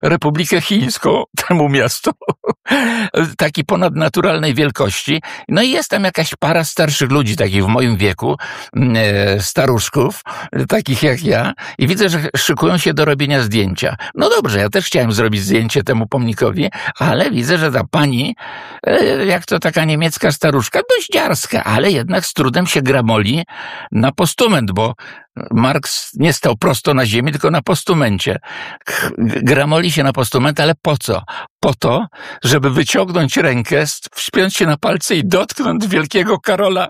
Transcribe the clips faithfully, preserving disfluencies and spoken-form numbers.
Republikę Chińską, temu miastu, takiej ponadnaturalnej wielkości. No i jest tam jakaś para starszych ludzi, takich w moim wieku, staruszków, takich jak ja, i widzę, że szykują się do robienia zdjęcia. No dobrze, ja też chciałem zrobić zdjęcie temu pomnikowi, ale widzę, że ta pani, jak to taka niemiecka staruszka, dość dziarska, ale jednak z trudem się gramoli na postument, bo Marks nie stał prosto na ziemi, tylko na postumencie. Gramoli się na postument, ale po co? Po to, żeby wyciągnąć rękę, wspiąć się na palce i dotknąć wielkiego Karola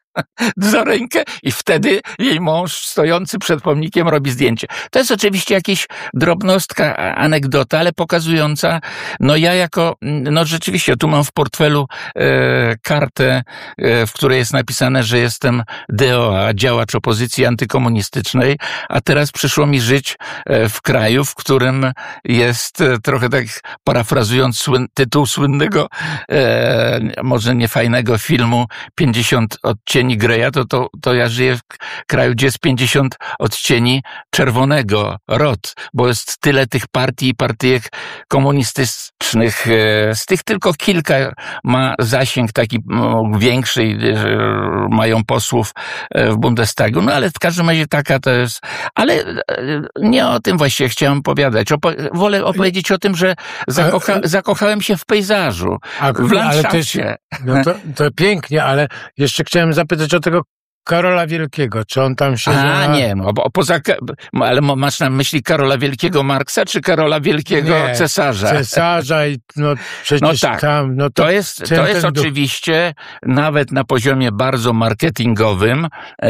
za rękę i wtedy jej mąż stojący przed pomnikiem robi zdjęcie. To jest oczywiście jakaś drobnostka, anegdota, ale pokazująca, no ja jako, no rzeczywiście tu mam w portfelu e, kartę, e, w której jest napisane, że jestem D O A, działacz opozycji antykomunistycznej, a teraz przyszło mi żyć e, w kraju, w którym jest e, trochę tak parafrazując słyn, tytuł słynnego, e, może niefajnego filmu pięćdziesiąt odcieni Greya, to, to, to ja żyję w kraju, gdzie jest pięćdziesiąt odcieni czerwonego, rot, bo jest tyle tych partii i partyjek komunistycznych. Z tych tylko kilka ma zasięg taki większy, mają posłów w Bundestagu, no ale w każdym razie taka to jest. Ale nie o tym właściwie chciałem opowiadać. Opo- wolę opowiedzieć o tym, że zakocha- zakochałem się w pejzażu, a, w landszafcie. Ale też, no to, to pięknie, ale jeszcze chciałem zapytać o tego Karola Wielkiego, czy on tam się... A, za... nie, no, bo poza... Ale masz na myśli Karola Wielkiego Marksa, czy Karola Wielkiego nie, cesarza? Cesarza i no przecież no tak, tam... No to, to jest, ten, to jest ten oczywiście nawet na poziomie bardzo marketingowym e,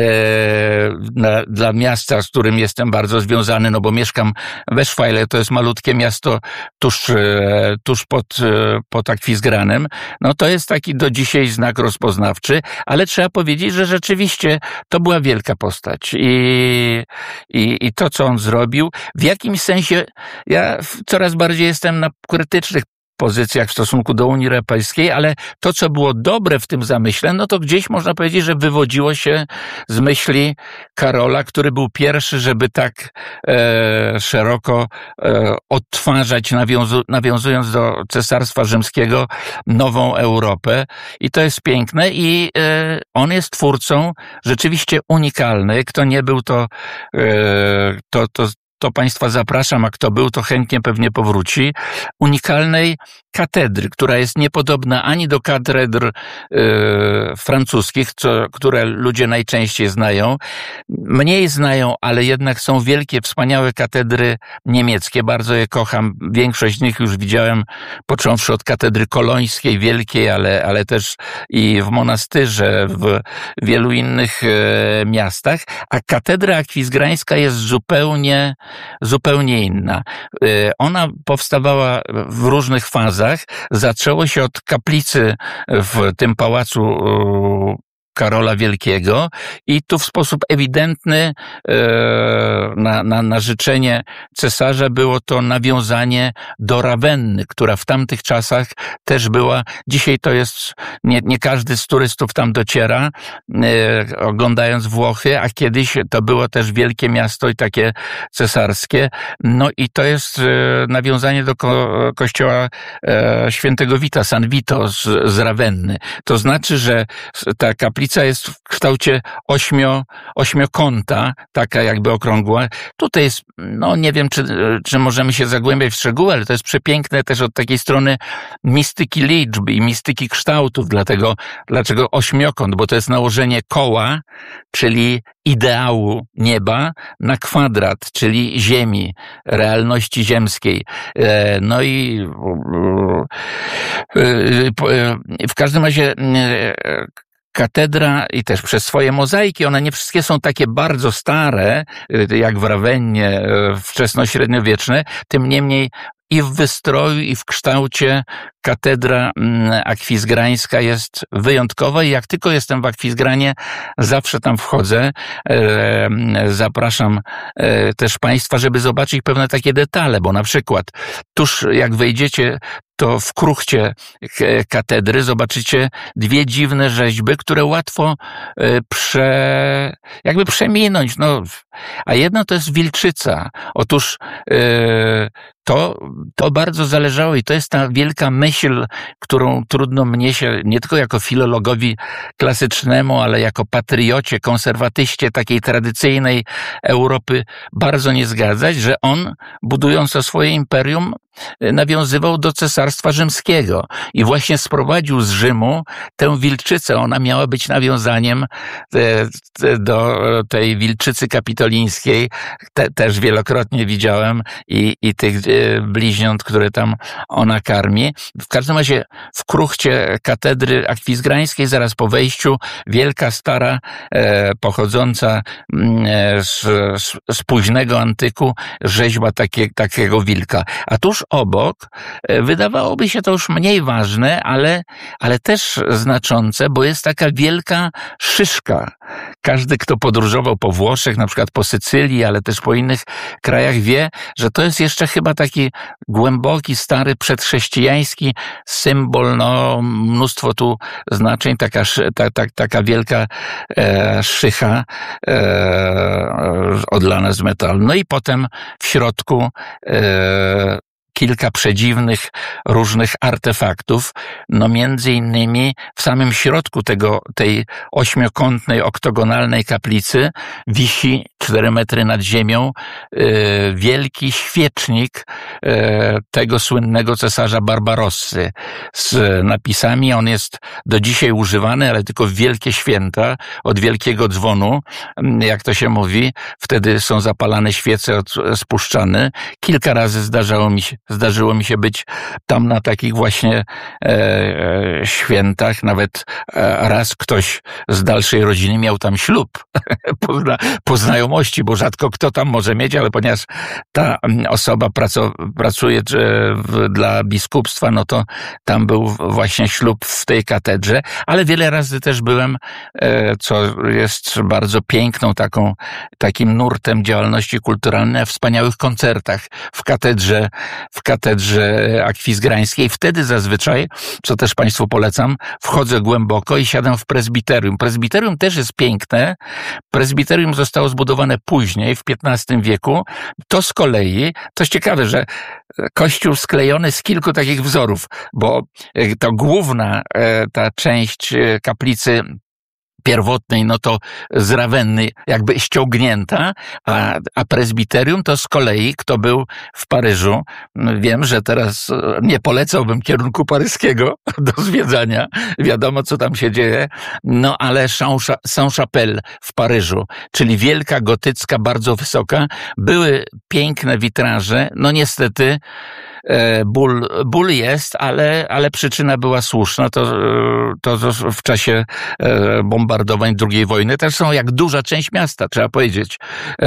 na, dla miasta, z którym jestem bardzo związany, no bo mieszkam w Eschweiler, to jest malutkie miasto tuż, e, tuż pod, e, pod Akwizgranem. No to jest taki do dzisiaj znak rozpoznawczy, ale trzeba powiedzieć, że rzeczywiście to była wielka postać i, i, i to, co on zrobił, w jakimś sensie ja coraz bardziej jestem na krytycznych pozycjach w stosunku do Unii Europejskiej, ale to, co było dobre w tym zamyśle, no to gdzieś można powiedzieć, że wywodziło się z myśli Karola, który był pierwszy, żeby tak e, szeroko e, odtwarzać, nawiązu, nawiązując do Cesarstwa Rzymskiego, nową Europę. I to jest piękne i e, on jest twórcą rzeczywiście unikalny. Kto nie był, to e, to, to to Państwa zapraszam, a kto był, to chętnie pewnie powróci, unikalnej katedry, która jest niepodobna ani do katedr e, francuskich, co, które ludzie najczęściej znają. Mniej znają, ale jednak są wielkie, wspaniałe katedry niemieckie. Bardzo je kocham. Większość z nich już widziałem, począwszy od katedry kolońskiej, wielkiej, ale, ale też i w Monastyrze, w wielu innych e, miastach. A katedra akwizgrańska jest zupełnie zupełnie inna. Ona powstawała w różnych fazach. Zaczęło się od kaplicy w tym pałacu Karola Wielkiego i tu w sposób ewidentny na, na, na życzenie cesarza było to nawiązanie do Rawenny, która w tamtych czasach też była, dzisiaj to jest, nie, nie każdy z turystów tam dociera, oglądając Włochy, a kiedyś to było też wielkie miasto i takie cesarskie. No i to jest nawiązanie do ko- kościoła świętego Wita, San Vito z, z Rawenny. To znaczy, że ta kaplica jest w kształcie ośmio, ośmiokąta, taka jakby okrągła. Tutaj jest, no nie wiem, czy, czy możemy się zagłębiać w szczegóły, ale to jest przepiękne też od takiej strony mistyki liczb i mistyki kształtów. Dlatego, dlaczego ośmiokąt? Bo to jest nałożenie koła, czyli ideału nieba, na kwadrat, czyli ziemi, realności ziemskiej. No i w każdym razie katedra i też przez swoje mozaiki, one nie wszystkie są takie bardzo stare, jak w Rawennie, wczesnośredniowieczne, tym niemniej i w wystroju, i w kształcie katedra akwizgrańska jest wyjątkowa i jak tylko jestem w Akwizgranie, zawsze tam wchodzę. Zapraszam też Państwa, żeby zobaczyć pewne takie detale, bo na przykład tuż jak wejdziecie to w kruchcie katedry zobaczycie dwie dziwne rzeźby, które łatwo prze, jakby przeminąć. No, a jedna to jest wilczyca. Otóż to, to bardzo zależało i to jest ta wielka myśl, którą trudno mnie się, nie tylko jako filologowi klasycznemu, ale jako patriocie, konserwatyście takiej tradycyjnej Europy bardzo nie zgadzać, że on, budując to swoje imperium, nawiązywał do Cesarstwa Rzymskiego i właśnie sprowadził z Rzymu tę wilczycę. Ona miała być nawiązaniem do tej wilczycy kapitolińskiej. Te, też wielokrotnie widziałem i, i tych bliźniąt, które tam ona karmi. W każdym razie w kruchcie katedry akwizgrańskiej, zaraz po wejściu, wielka, stara, e, pochodząca e, z, z późnego antyku rzeźba takie, takiego wilka. A tuż obok, e, wydawałoby się to już mniej ważne, ale, ale też znaczące, bo jest taka wielka szyszka. Każdy, kto podróżował po Włoszech, na przykład po Sycylii, ale też po innych krajach, wie, że to jest jeszcze chyba taki głęboki, stary, przedchrześcijański symbol, no mnóstwo tu znaczeń, taka, ta, ta, taka wielka e, szycha e, odlana z metalu. No i potem w środku e, kilka przedziwnych, różnych artefaktów, no między innymi w samym środku tego, tej ośmiokątnej, oktogonalnej kaplicy wisi cztery metry nad ziemią e, wielki świecznik e, tego słynnego cesarza Barbarossy z napisami. On jest do dzisiaj używany, ale tylko w wielkie święta, od wielkiego dzwonu, jak to się mówi, wtedy są zapalane świece, spuszczane. Kilka razy zdarzało mi się Zdarzyło mi się być tam na takich właśnie e, świętach. Nawet e, raz ktoś z dalszej rodziny miał tam ślub po, po znajomości, bo rzadko kto tam może mieć, ale ponieważ ta osoba praco, pracuje w, dla biskupstwa, no to tam był właśnie ślub w tej katedrze. Ale wiele razy też byłem, e, co jest bardzo piękną taką, takim nurtem działalności kulturalnej, w wspaniałych koncertach w katedrze, w katedrze akwizgrańskiej. Wtedy zazwyczaj, co też Państwu polecam, wchodzę głęboko i siadam w prezbiterium. Prezbiterium też jest piękne. Prezbiterium zostało zbudowane później, w piętnastym wieku. To z kolei, to jest ciekawe, że kościół sklejony z kilku takich wzorów, bo to główna ta część kaplicy pierwotnej, no to z Rawenny jakby ściągnięta, a, a prezbiterium to z kolei, kto był w Paryżu, wiem, że teraz nie polecałbym kierunku paryskiego do zwiedzania, wiadomo co tam się dzieje, no ale Saint-Chapelle w Paryżu, czyli wielka, gotycka, bardzo wysoka, były piękne witraże, no niestety Ból, ból jest, ale, ale przyczyna była słuszna. To, to w czasie bombardowań drugiej wojny też są jak duża część miasta, trzeba powiedzieć.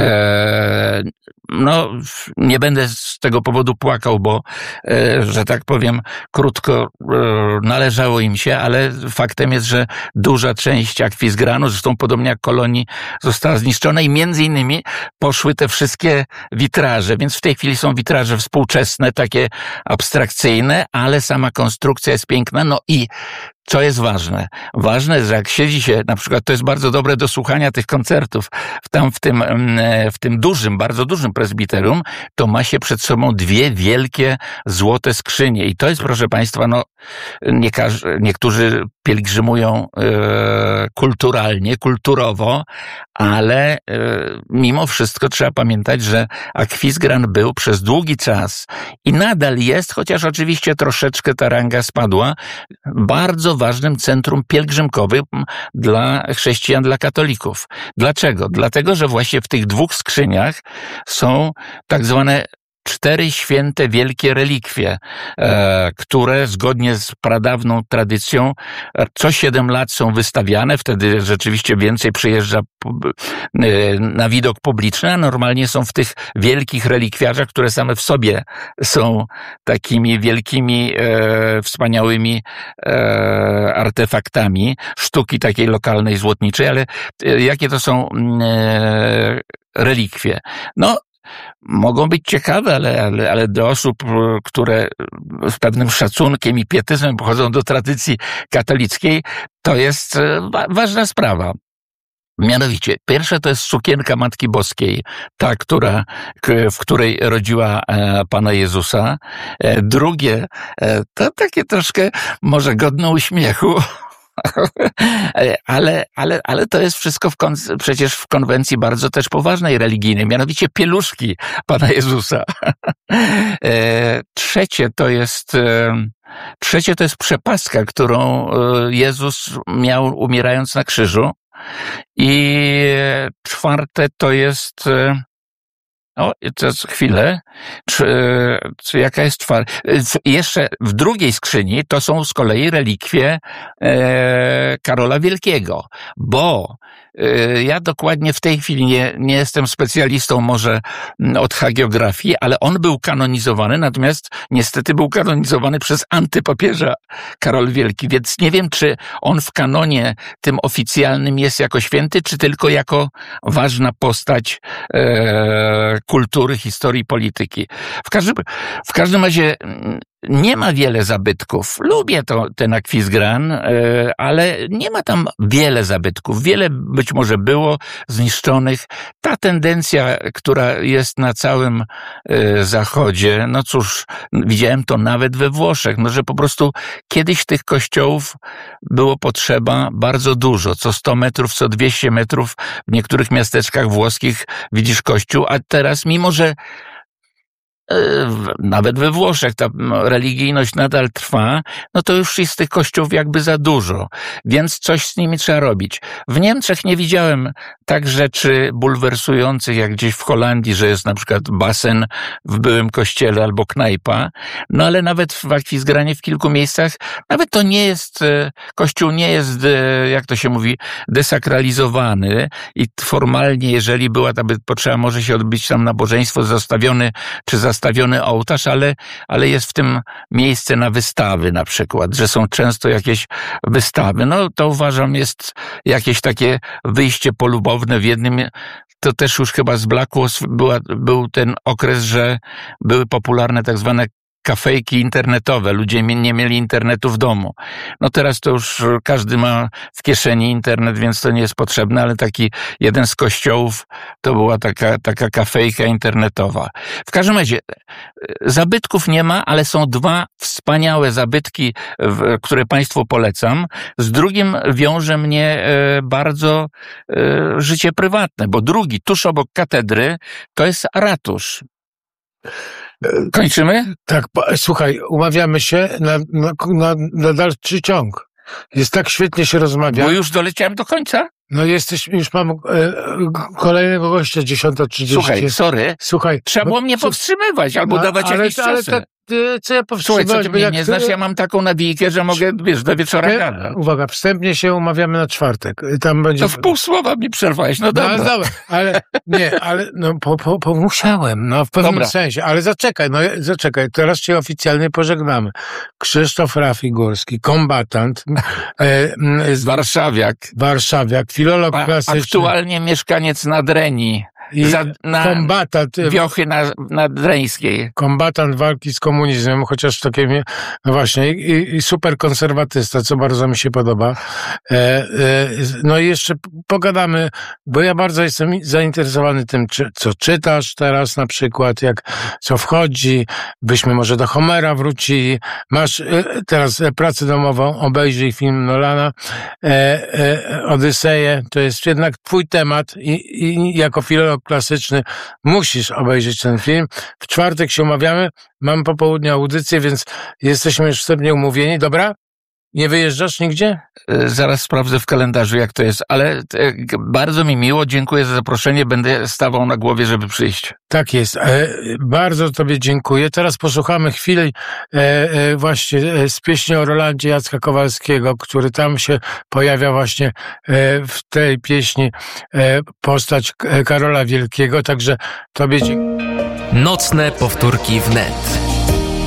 No, nie będę z tego powodu płakał, bo, że tak powiem, krótko należało im się, ale faktem jest, że duża część akwizgranu, zresztą podobnie jak kolonii, została zniszczona i między innymi poszły te wszystkie witraże, więc w tej chwili są witraże współczesne, takie abstrakcyjne, ale sama konstrukcja jest piękna. No i co jest ważne? Ważne jest, że jak siedzi się, na przykład to jest bardzo dobre do słuchania tych koncertów, tam w tym, w tym dużym, bardzo dużym prezbiterium, to ma się przed sobą dwie wielkie złote skrzynie. I to jest, proszę Państwa, no, nie każ, niektórzy pielgrzymują e, kulturalnie, kulturowo, ale e, mimo wszystko trzeba pamiętać, że Akwizgran był przez długi czas i nadal jest, chociaż oczywiście troszeczkę ta ranga spadła, bardzo ważnym centrum pielgrzymkowym dla chrześcijan, dla katolików. Dlaczego? Dlatego, że właśnie w tych dwóch skrzyniach są tak zwane cztery święte, wielkie relikwie, e, które zgodnie z pradawną tradycją co siedem lat są wystawiane. Wtedy rzeczywiście więcej przyjeżdża e, na widok publiczny, a normalnie są w tych wielkich relikwiarzach, które same w sobie są takimi wielkimi, e, wspaniałymi e, artefaktami sztuki takiej lokalnej, złotniczej, ale e, jakie to są e, relikwie? No, mogą być ciekawe, ale, ale, ale do osób, które z pewnym szacunkiem i pietyzmem pochodzą do tradycji katolickiej, to jest wa- ważna sprawa. Mianowicie, pierwsze to jest sukienka Matki Boskiej, ta, która, w której rodziła e, Pana Jezusa. E, drugie, e, to takie troszkę może godne uśmiechu, ale, ale, ale to jest wszystko w kon, przecież w konwencji bardzo też poważnej, religijnej, mianowicie pieluszki Pana Jezusa. E, trzecie to jest... E, trzecie to jest przepaska, którą Jezus miał umierając na krzyżu. I czwarte to jest, o, to jest chwilę, czy, czy jaka jest czwarta? Jeszcze w drugiej skrzyni to są z kolei relikwie e, Karola Wielkiego, bo e, ja dokładnie w tej chwili nie, nie jestem specjalistą może od hagiografii, ale on był kanonizowany, natomiast niestety był kanonizowany przez antypapieża Karol Wielki, więc nie wiem, czy on w kanonie tym oficjalnym jest jako święty, czy tylko jako ważna postać e, kultury, historii, polityki. W każdym, w każdym razie nie ma wiele zabytków. Lubię to, ten Aquisgrán, ale nie ma tam wiele zabytków. Wiele być może było zniszczonych. Ta tendencja, która jest na całym zachodzie, no cóż, widziałem to nawet we Włoszech, no że po prostu kiedyś tych kościołów było potrzeba bardzo dużo. Co sto metrów, co dwieście metrów w niektórych miasteczkach włoskich widzisz kościół, a teraz mimo, że nawet we Włoszech ta religijność nadal trwa, no to już jest tych kościołów jakby za dużo, więc coś z nimi trzeba robić. W Niemczech nie widziałem tak rzeczy bulwersujących jak gdzieś w Holandii, że jest na przykład basen w byłym kościele albo knajpa, no ale nawet w Aquisgranie w kilku miejscach, nawet to nie jest, kościół nie jest, jak to się mówi, desakralizowany i formalnie, jeżeli była ta potrzeba, może się odbyć tam nabożeństwo, zastawiony czy zastawiony stawiony ołtarz, ale, ale jest w tym miejsce na wystawy na przykład, że są często jakieś wystawy. No to uważam jest jakieś takie wyjście polubowne w jednym, to też już chyba zblakło, była, był ten okres, że były popularne tak zwane kafejki internetowe. Ludzie nie mieli internetu w domu. No teraz to już każdy ma w kieszeni internet, więc to nie jest potrzebne, ale taki jeden z kościołów to była taka, taka kafejka internetowa. W każdym razie zabytków nie ma, ale są dwa wspaniałe zabytki, które Państwu polecam. Z drugim wiąże mnie bardzo życie prywatne, bo drugi, tuż obok katedry, to jest ratusz. Kończymy? Tak, słuchaj, umawiamy się na, na, na, na dalszy ciąg. Jest tak świetnie się rozmawia. Bo już doleciałem do końca? No jesteś, już mam e, kolejnego gościa, dziesiąta trzydzieści. Słuchaj, sorry. Słuchaj. Trzeba było mnie powstrzymywać albo no, dawać ale, jakieś ale czasy. Ta, ty, co ja powstrzymałem? Słuchaj, co ty mnie jak nie ty... znasz? Ja mam taką nawijkę, że mogę, wiesz, do wieczora gadać. Uwaga, wstępnie się umawiamy na czwartek. Tam będzie... To w pół słowa mi przerwałeś, no dobra. No, dobra, ale nie, ale no, po, po, po musiałem, no w pewnym dobra. sensie, ale zaczekaj, no zaczekaj, teraz cię oficjalnie pożegnamy. Krzysztof Rafigórski, kombatant, e, z Warszawiak, warszawiak, filolog A, klasyczny. Aktualnie mieszkaniec Nadrenii. I Za, na kombatant, wiochy na, nadreńskiej. Kombatant walki z komunizmem, chociaż takie, no właśnie, i, i super konserwatysta, co bardzo mi się podoba. E, e, no i jeszcze pogadamy, bo ja bardzo jestem zainteresowany tym, czy, co czytasz teraz na przykład, jak, co wchodzi, byśmy może do Homera wrócili. Masz e, teraz pracę domową, obejrzyj film Nolana, e, e, Odyseję, to jest jednak twój temat i, i jako filolog klasyczny musisz obejrzeć ten film. W czwartek się umawiamy, mam popołudnie audycję, więc jesteśmy już wstępnie umówieni, dobra? Nie wyjeżdżasz nigdzie? Zaraz sprawdzę w kalendarzu, jak to jest, ale bardzo mi miło, dziękuję za zaproszenie, będę stawał na głowie, żeby przyjść. Tak jest. Bardzo tobie dziękuję. Teraz posłuchamy chwili właśnie z pieśni o Rolandzie Jacka Kowalskiego, który tam się pojawia właśnie w tej pieśni postać Karola Wielkiego, także tobie dziękuję. Nocne powtórki wnet.